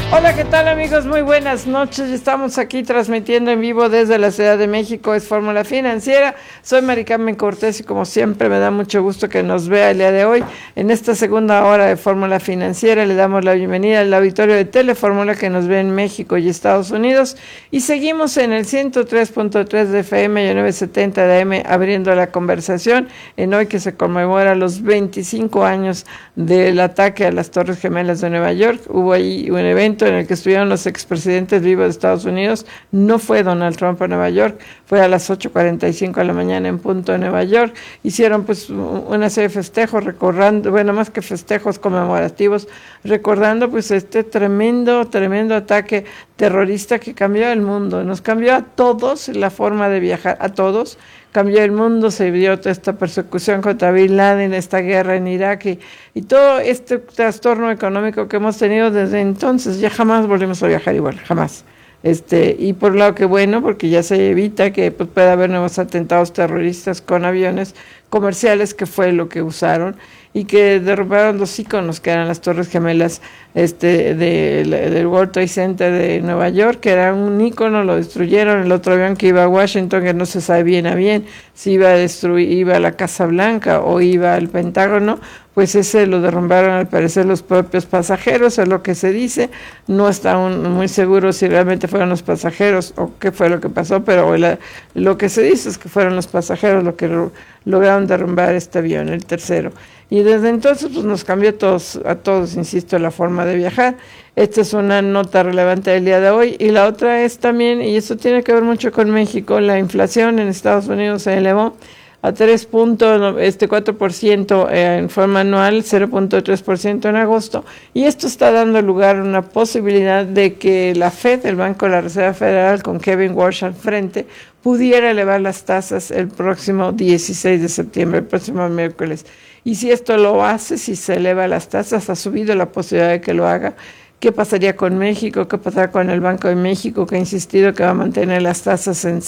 Hola, ¿qué tal amigos? Muy buenas noches. Estamos aquí transmitiendo en vivo desde la Ciudad de México. Es Fórmula Financiera. Soy Mari Carmen Cortés y como siempre me da mucho gusto que nos vea el día de hoy. En esta segunda hora de Fórmula Financiera le damos la bienvenida al auditorio de Telefórmula que nos ve en México y Estados Unidos. Y seguimos en el 103.3 de FM y 970 de AM abriendo la conversación en hoy que se conmemora los 25 años del ataque a las Torres Gemelas de Nueva York. Hubo ahí un evento en el que estuvieron los expresidentes vivos de Estados Unidos. No fue Donald Trump a Nueva York, fue a las 8:45 de la mañana en punto de Nueva York. Hicieron pues una serie de festejos, recordando, bueno, más que festejos conmemorativos, recordando pues este tremendo ataque terrorista que cambió el mundo, nos cambió a todos la forma de viajar, a todos. Cambió el mundo, se vio toda esta persecución contra Bin Laden, esta guerra en Irak y todo este trastorno económico que hemos tenido desde entonces. Ya jamás volvemos a viajar igual, jamás. Y por un lado que bueno, porque ya se evita que pues, pueda haber nuevos atentados terroristas con aviones comerciales, que fue lo que usaron, y que derrumbaron los íconos que eran las Torres Gemelas del World Trade Center de Nueva York, que era un ícono, lo destruyeron. El otro avión que iba a Washington, que no se sabe bien a bien si iba a destruir, iba a la Casa Blanca o iba al Pentágono, pues ese lo derrumbaron al parecer los propios pasajeros, es lo que se dice. No está aún muy seguro si realmente fueron los pasajeros o qué fue lo que pasó, pero lo que se dice es que fueron los pasajeros los que lograron derrumbar este avión, el tercero. Y desde entonces pues nos cambió a todos, insisto, la forma de viajar. Esta es una nota relevante del día de hoy. Y la otra es también, y esto tiene que ver mucho con México, la inflación en Estados Unidos se elevó a 3.4% en forma anual, 0.3% en agosto, y esto está dando lugar a una posibilidad de que la Fed, el Banco de la Reserva Federal, con Kevin Warsh al frente, pudiera elevar las tasas el próximo 16 de septiembre, el próximo miércoles. Y si esto lo hace, si se eleva las tasas, ha subido la posibilidad de que lo haga. ¿Qué pasaría con México? ¿Qué pasará con el Banco de México, que ha insistido que va a mantener las tasas en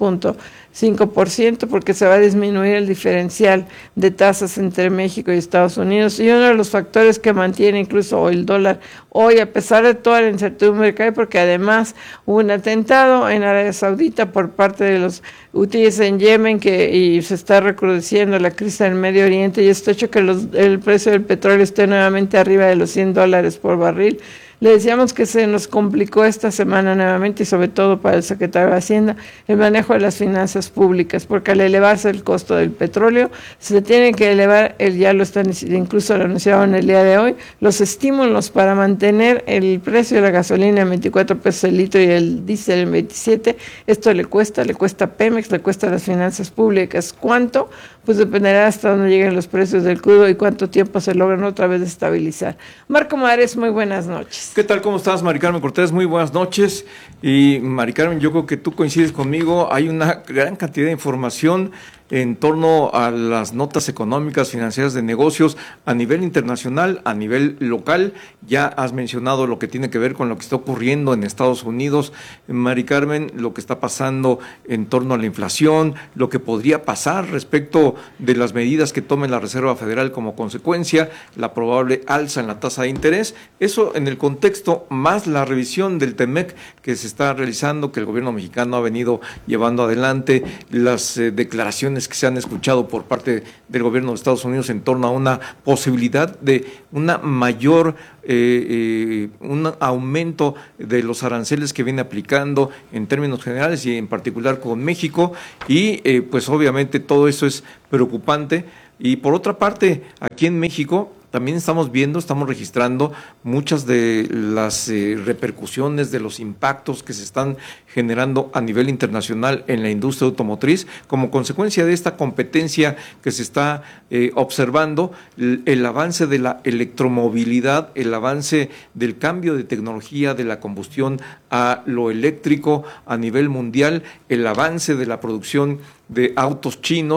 6.5%, porque se va a disminuir el diferencial de tasas entre México y Estados Unidos? Y uno de los factores que mantiene incluso el dólar hoy, a pesar de toda la incertidumbre que hay, porque además hubo un atentado en Arabia Saudita por parte de los hutíes en Yemen, y se está recrudeciendo la crisis en el Medio Oriente, y esto ha hecho que el precio del petróleo esté nuevamente arriba de los $100 por barril. Le decíamos que se nos complicó esta semana nuevamente, y sobre todo para el secretario de Hacienda, el manejo de las finanzas públicas, porque al elevarse el costo del petróleo, se tiene que elevar, ya lo están, incluso lo anunciaron el día de hoy, los estímulos para mantener el precio de la gasolina en 24 pesos el litro y el diésel en 27. Esto le cuesta a Pemex, le cuesta a las finanzas públicas. ¿Cuánto? Pues dependerá hasta dónde lleguen los precios del crudo y cuánto tiempo se logran otra vez estabilizar. Marco Mares, muy buenas noches. ¿Qué tal? ¿Cómo estás, Mari Carmen Cortés? Muy buenas noches. Y Mari Carmen, yo creo que tú coincides conmigo, hay una gran cantidad de información en torno a las notas económicas, financieras de negocios a nivel internacional, a nivel local. Ya has mencionado lo que tiene que ver con lo que está ocurriendo en Estados Unidos, Mari Carmen, lo que está pasando en torno a la inflación, lo que podría pasar respecto de las medidas que tome la Reserva Federal como consecuencia, la probable alza en la tasa de interés. Eso en el contexto, más la revisión del TEMEC que se está realizando, que el gobierno mexicano ha venido llevando adelante, las declaraciones que se han escuchado por parte del gobierno de Estados Unidos en torno a una posibilidad de una mayor un aumento de los aranceles que viene aplicando en términos generales y en particular con México, y pues obviamente todo eso es preocupante. Y por otra parte, aquí en México también estamos registrando muchas de las repercusiones de los impactos que se están generando a nivel internacional en la industria automotriz como consecuencia de esta competencia que se está observando, el avance de la electromovilidad, el avance del cambio de tecnología de la combustión a lo eléctrico a nivel mundial, el avance de la producción de autos chinos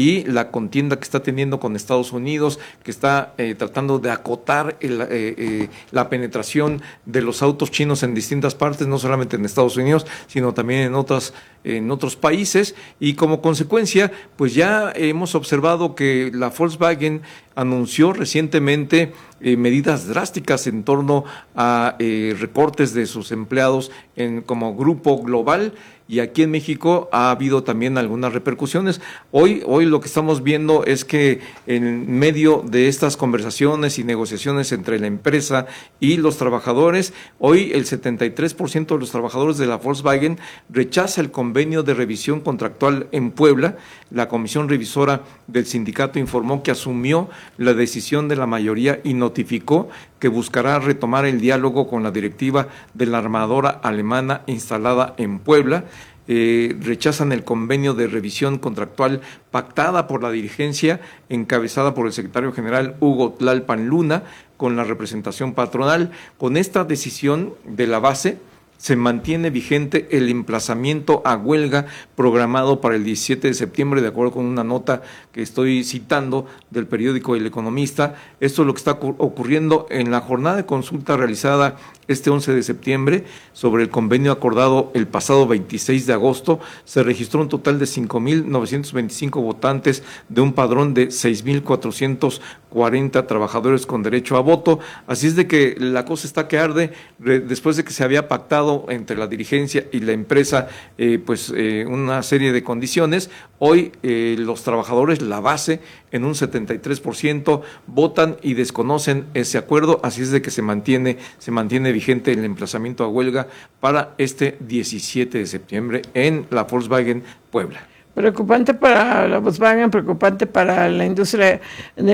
y la contienda que está teniendo con Estados Unidos, que está tratando de acotar la penetración de los autos chinos en distintas partes, no solamente en Estados Unidos, sino también en otros países, y como consecuencia, pues ya hemos observado que la Volkswagen anunció recientemente medidas drásticas en torno a recortes de sus empleados como grupo global, y aquí en México ha habido también algunas repercusiones. Hoy lo que estamos viendo es que en medio de estas conversaciones y negociaciones entre la empresa y los trabajadores, hoy el 73% de los trabajadores de la Volkswagen rechaza el convenio de revisión contractual en Puebla. La comisión revisora del sindicato informó que asumió la decisión de la mayoría y notificó que buscará retomar el diálogo con la directiva de la armadora alemana instalada en Puebla. Rechazan el convenio de revisión contractual pactada por la dirigencia encabezada por el secretario general Hugo Tlalpan Luna con la representación patronal. Con esta decisión de la base se mantiene vigente el emplazamiento a huelga programado para el 17 de septiembre, de acuerdo con una nota que estoy citando del periódico El Economista. Esto es lo que está ocurriendo en la jornada de consulta realizada este 11 de septiembre sobre el convenio acordado el pasado 26 de agosto. Se registró un total de 5.925 votantes de un padrón de 6.440 trabajadores con derecho a voto. Así es de que la cosa está que arde después de que se había pactado entre la dirigencia y la empresa una serie de condiciones. Hoy los trabajadores, la base, en un 73% votan y desconocen ese acuerdo, así es de que se mantiene vigente el emplazamiento a huelga para este 17 de septiembre en la Volkswagen Puebla. Preocupante para la Volkswagen, preocupante para la industria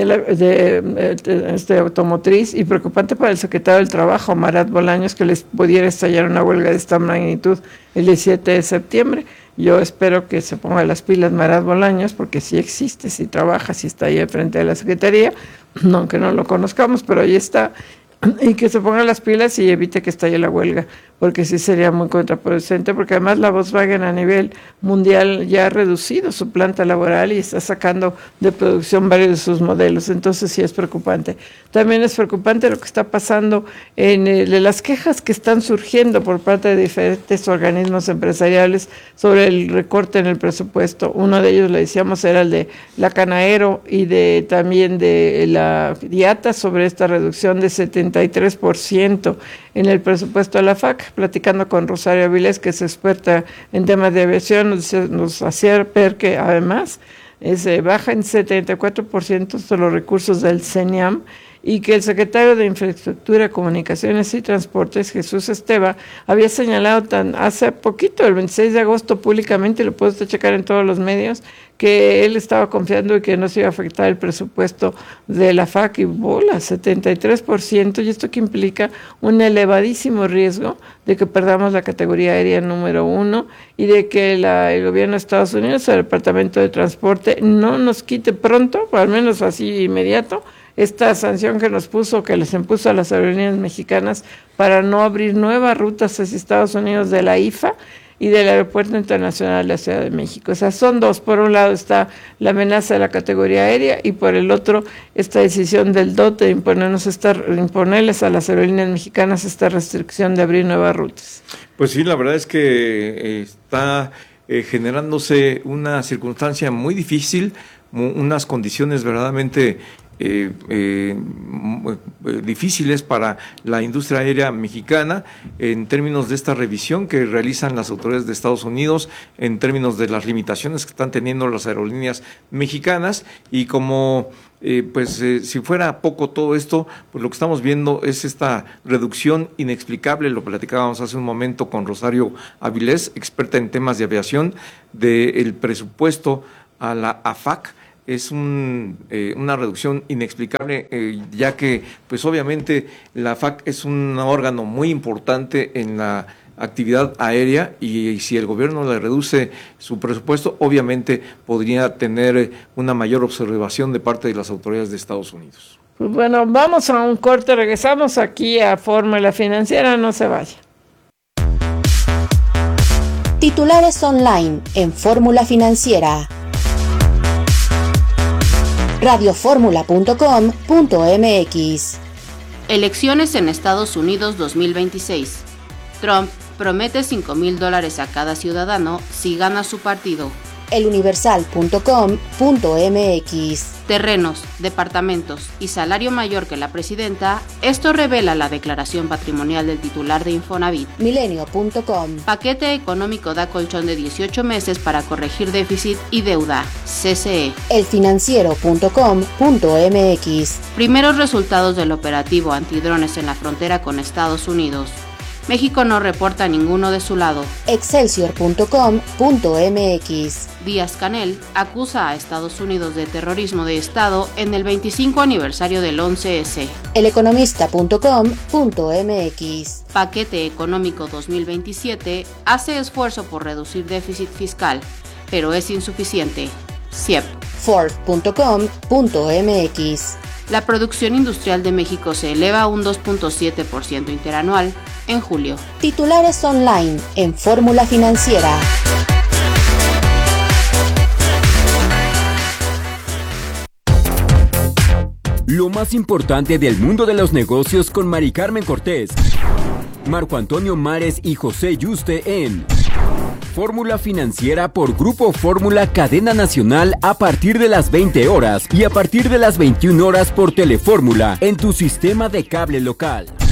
de automotriz y preocupante para el secretario del Trabajo, Marat Bolaños, que les pudiera estallar una huelga de esta magnitud el 17 de septiembre. Yo espero que se ponga las pilas Marat Bolaños, porque sí existe, sí trabaja, sí está ahí frente de la Secretaría, aunque no lo conozcamos, pero ahí está, y que se ponga las pilas y evite que estalle la huelga, porque sí sería muy contraproducente, porque además la Volkswagen a nivel mundial ya ha reducido su planta laboral y está sacando de producción varios de sus modelos, entonces sí es preocupante. También es preocupante lo que está pasando en las quejas que están surgiendo por parte de diferentes organismos empresariales sobre el recorte en el presupuesto. Uno de ellos, le decíamos, era el de la Canaero y también de la IATA sobre esta reducción de 73% en el presupuesto de la FAC. Platicando con Rosario Avilés, que es experta en temas de aviación, nos hacía ver que además se baja en 74% de los recursos del CENIAM, y que el secretario de Infraestructura, Comunicaciones y Transportes, Jesús Esteva, había señalado hace poquito, el 26 de agosto, públicamente, lo puede usted checar en todos los medios, que él estaba confiando en que no se iba a afectar el presupuesto de la FAC, y bola, 73%, y esto que implica un elevadísimo riesgo de que perdamos la categoría aérea número 1 y de que el gobierno de Estados Unidos, el Departamento de Transporte, no nos quite pronto, al menos así inmediato, esta sanción que les impuso a las aerolíneas mexicanas para no abrir nuevas rutas hacia Estados Unidos de la IFA y del Aeropuerto Internacional de la Ciudad de México. O sea, son dos. Por un lado está la amenaza de la categoría aérea y por el otro esta decisión del DOT de imponerles a las aerolíneas mexicanas esta restricción de abrir nuevas rutas. Pues sí, la verdad es que está generándose una circunstancia muy difícil, unas condiciones verdaderamente difíciles para la industria aérea mexicana en términos de esta revisión que realizan las autoridades de Estados Unidos, en términos de las limitaciones que están teniendo las aerolíneas mexicanas, y como si fuera poco todo esto, pues lo que estamos viendo es esta reducción inexplicable, lo platicábamos hace un momento con Rosario Avilés, experta en temas de aviación, del presupuesto a la AFAC. Es una reducción inexplicable, ya que pues obviamente la FAC es un órgano muy importante en la actividad aérea, y si el gobierno le reduce su presupuesto, obviamente podría tener una mayor observación de parte de las autoridades de Estados Unidos. Pues bueno, vamos a un corte, regresamos aquí a Fórmula Financiera, no se vaya. Titulares online en Fórmula Financiera. radioformula.com.mx. Elecciones en Estados Unidos 2026. Trump promete $5,000 a cada ciudadano si gana su partido. eluniversal.com.mx. Terrenos, departamentos y salario mayor que la presidenta, esto revela la declaración patrimonial del titular de Infonavit. Milenio.com. Paquete económico da colchón de 18 meses para corregir déficit y deuda. CCE. elfinanciero.com.mx. Primeros resultados del operativo antidrones en la frontera con Estados Unidos. México no reporta ninguno de su lado. Excelsior.com.mx. Díaz-Canel acusa a Estados Unidos de terrorismo de Estado en el 25 aniversario del 11S. Eleconomista.com.mx. Paquete económico 2027 hace esfuerzo por reducir déficit fiscal, pero es insuficiente. CIEP. Forbes.com.mx. La producción industrial de México se eleva a un 2.7% interanual en julio. Titulares online en Fórmula Financiera. Lo más importante del mundo de los negocios con Mari Carmen Cortés, Marco Antonio Mares y José Yuste en Fórmula Financiera por Grupo Fórmula Cadena Nacional a partir de las 20 horas y a partir de las 21 horas por Telefórmula en tu sistema de cable local.